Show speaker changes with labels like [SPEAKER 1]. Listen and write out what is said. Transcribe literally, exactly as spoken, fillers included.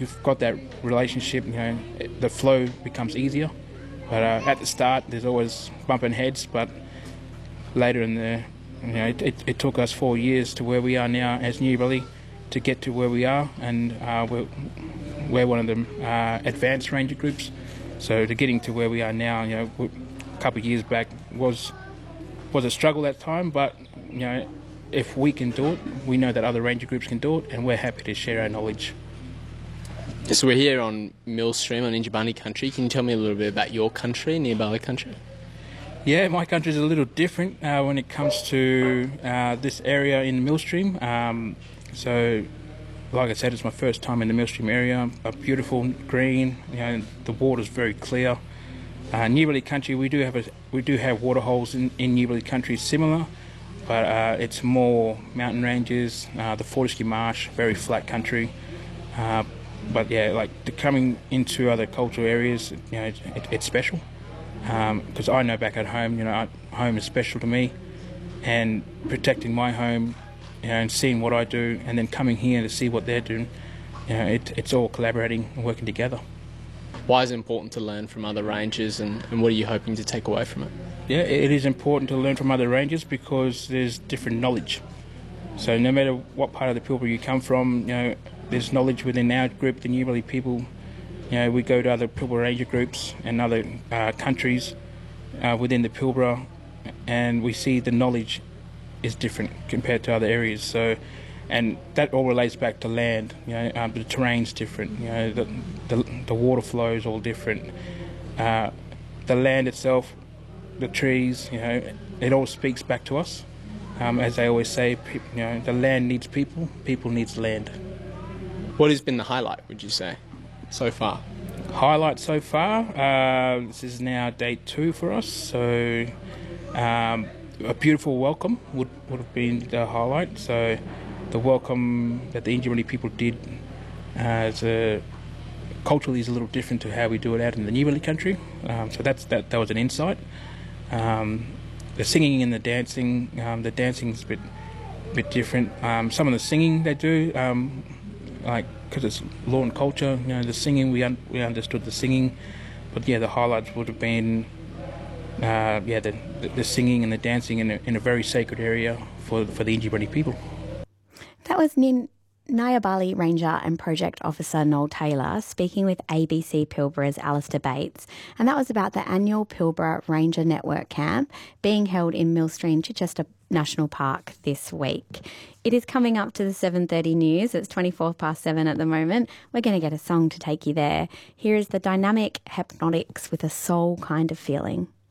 [SPEAKER 1] you've got that relationship, you know, the flow becomes easier. But uh, at the start, there's always bumping heads. But later in the, you know, it, it, it took us four years to where we are now as Newberry to get to where we are, and uh, we're, we're one of the uh, advanced ranger groups. So to getting to where we are now, you know, a couple of years back was was a struggle at the time. But you know, if we can do it, we know that other ranger groups can do it, and we're happy to share our knowledge.
[SPEAKER 2] So we're here on Millstream on Yindjibarndi country. Can you tell me a little bit about your country, Nyiyaparli country?
[SPEAKER 1] Yeah, my country is a little different uh, when it comes to uh, this area in the Millstream. Um, so, like I said, it's my first time in the Millstream area. A beautiful green, you know, the water's very clear. Uh, Nyiyaparli country, we do have a we do have water holes in, in Nyiyaparli country similar, but uh, it's more mountain ranges. Uh, the Fortescue Marsh, very flat country. Uh, But yeah, like the coming into other cultural areas, you know, it, it, it's special. Because um, I know back at home, you know, I, home is special to me, and protecting my home, you know, and seeing what I do, and then coming here to see what they're doing, you know, it, it's all collaborating and working together.
[SPEAKER 2] Why is it important to learn from other rangers, and, and what are you hoping to take away from it?
[SPEAKER 1] Yeah, it is important to learn from other rangers because there's different knowledge. So no matter what part of the Pilbara you come from, you know, there's knowledge within our group, the Newberry people. You know, we go to other Pilbara Ranger groups and other uh, countries uh, within the Pilbara, and we see the knowledge is different compared to other areas. So, and that all relates back to land. You know, um, the terrain's different. You know, the the, the water flow is all different. Uh, the land itself, the trees. You know, it all speaks back to us. Um, as they always say, pe- you know, the land needs people. People needs land.
[SPEAKER 2] What has been the highlight, would you say, so far?
[SPEAKER 1] Highlight so far, uh, this is now day two for us, so um, a beautiful welcome would, would have been the highlight. So the welcome that the Yindjibarndi people did uh, is a, culturally is a little different to how we do it out in the Newberry country, um, so that's that, that was an insight. Um, the singing and the dancing, um, the dancing's a bit, bit different. Um, some of the singing they do, um, like because it's law and culture, you know, the singing we un- we understood the singing, but yeah, the highlights would have been uh, yeah the, the the singing and the dancing in a, in a very sacred area for for the Yindjibarndi people.
[SPEAKER 3] That was Nin. Nyiyaparli Ranger and Project Officer Noel Taylor speaking with A B C Pilbara's Alistair Bates, and that was about the annual Pilbara Ranger Network Camp being held in Millstream, Chichester National Park this week. It is coming up to the seven thirty news. It's twenty-four past seven at the moment. We're going to get a song to take you there. Here is the Dynamic Hypnotics with a soul kind of feeling.